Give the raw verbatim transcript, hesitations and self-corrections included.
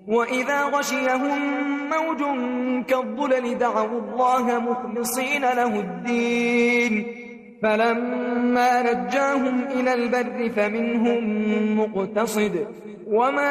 وإذا غشيهم موج كالظلل دعوا الله مخلصين له الدين فلما نجاهم إلى البر فمنهم مقتصد وما